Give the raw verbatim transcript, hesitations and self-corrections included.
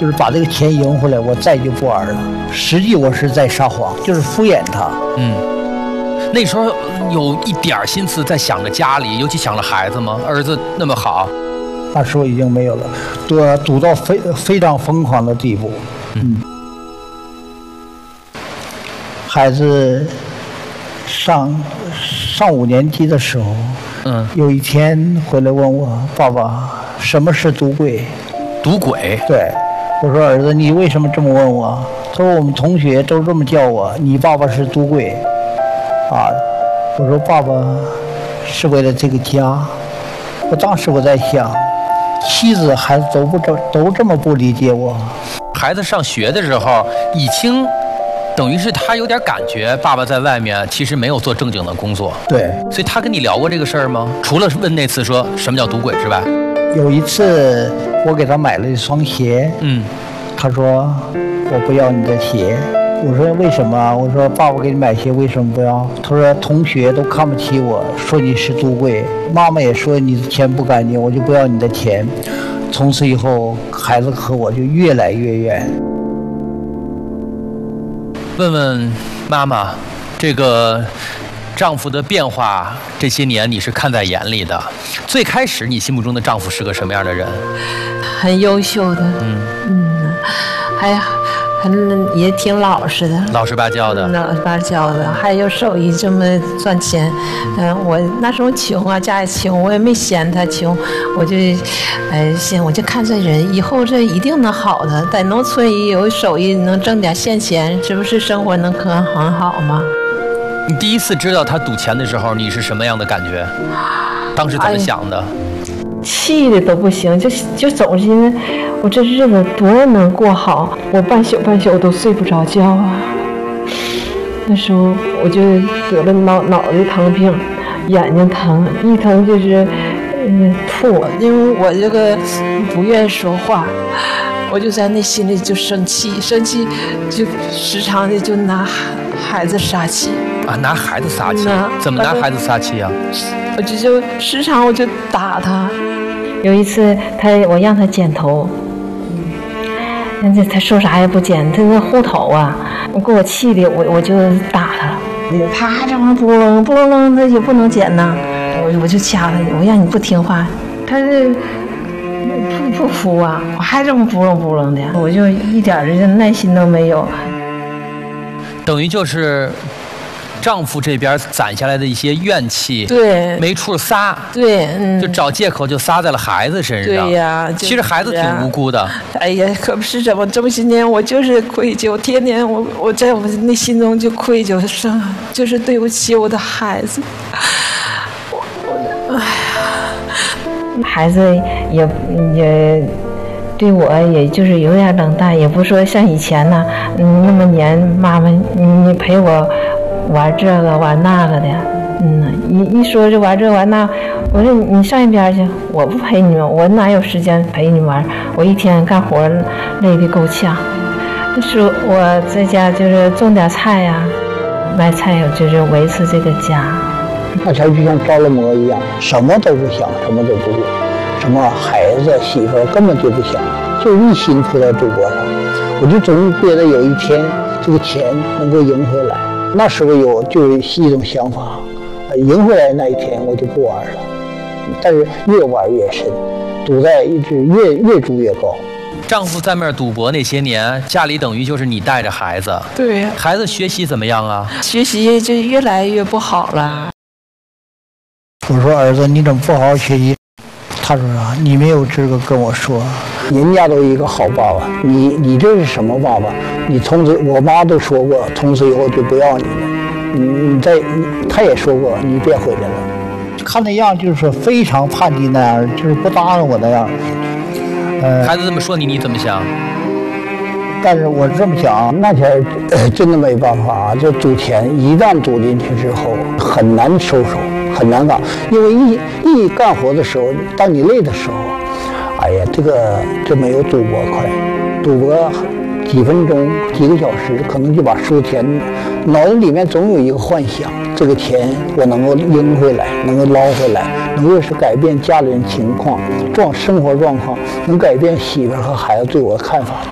就是把这个钱赢回来，我再就不玩了。实际我是在撒谎，就是敷衍他。 嗯，那时候有一点心思在想着家里，尤其想着孩子吗？儿子那么好。 那时候已经没有了，赌赌到非非常疯狂的地步。嗯，孩子上上五年级的时候， 嗯， 有一天回来问我爸爸，什么是赌鬼？ 赌鬼？ 对，我说儿子，你为什么这么问我？他说我们同学都这么叫我，你爸爸是赌鬼。啊，我说爸爸是为了这个家。我当时我在想。妻子孩子都不这都这么不理解我。 孩子上学的时候，已经等于是他有点感觉，爸爸在外面其实没有做正经的工作。 对， 所以他跟你聊过这个事儿吗？除了问那次说什么叫赌鬼之外， 有一次我给他买了一双鞋， 嗯， 他说我不要你的鞋。我说为什么？我说爸爸给你买鞋为什么不要？他说同学都看不起我，说你是赌鬼，妈妈也说你的钱不干净，我就不要你的钱。从此以后，孩子和我就越来越远。 问问妈妈，这个丈夫的变化这些年你是看在眼里的。最开始你心目中的丈夫是个什么样的人？ 很优秀的， 嗯嗯，还很也挺老实的， 老实巴交的， 老实巴交的，还有手艺这么赚钱。嗯、呃，我那时候穷啊，家里穷，我也没嫌他穷，我就，哎，行，我就看这人以后这一定能好的，在农村也有手艺，能挣点现钱，是不是生活能可很好吗？ 你第一次知道他赌钱的时候，你是什么样的感觉？当时怎么想的？ 哎气的都不行，就就总是因为我这日子多能过好，我半宿半宿都睡不着觉啊。那时候我就得了脑脑袋疼病，眼睛疼，一疼就是嗯吐，因为我这个不愿意说话，我就在内心里就生气，生气就时常的就拿孩子撒气啊，拿孩子撒气？怎么拿孩子撒气啊？ 我就就时常我就打他。有一次他我让他剪头，嗯，他他说啥也不剪，他那护头啊，我给我气的，我我就打他，他还这么不楞不楞，他也不能剪呐，我我就掐他，我让你不听话，他这不不服啊，我还这么不楞不楞的，我就一点的耐心都没有。 等于就是丈夫这边攒下来的一些怨气， 对， 没处撒， 对，嗯， 就找借口就撒在了孩子身上。 对呀，就是啊， 其实孩子挺无辜的。 哎呀，可不是怎么这么些年，我就是愧疚，天天我我在我内心中就愧疚，生就是对不起我的孩子。我我哎呀，孩子也也。对我也就是有点冷淡，也不说像以前呢，嗯，那么黏妈妈，你陪我玩这个玩那个的，嗯，一一说就玩这玩那，我说你上一边去，我不陪你们，我哪有时间陪你玩？我一天干活累得够呛。那时候我在家就是种点菜呀、啊，卖菜，就是维持这个家。 那才就像着了魔一样，什么都不想，什么都不顾。什么孩子媳妇根本就不想，就一心扑在赌博上。我就总觉得有一天这个钱能够赢回来，那时候有就有一种想法，赢回来那一天我就不玩了。但是越玩越深，赌债一直越越赌越高。 丈夫在那儿赌博那些年，家里等于就是你带着孩子。 对呀。 孩子学习怎么样啊？ 学习就越来越不好了。 我说儿子，你怎么不好好学习？他说啊，你没有资格跟我说，人家都一个好爸爸，你你这是什么爸爸？你从此我妈都说过，从此以后就不要你了。你你在你他也说过，你别回来了。看那样就是非常叛逆那样，就是不搭理我那样。 呃，孩子这么说你，你怎么想？ 但是我这么想，那天、呃、真的没办法，就赌钱，一旦赌进去之后，很难收手。很难干，因为一一干活的时候，当你累的时候，哎呀，这个这没有赌博快，赌博几分钟、几个小时，可能就把输钱，脑子里面总有一个幻想，这个钱我能够赢回来，能够捞回来，能够是改变家里人情况、状生活状况，能改变媳妇和孩子对我的看法。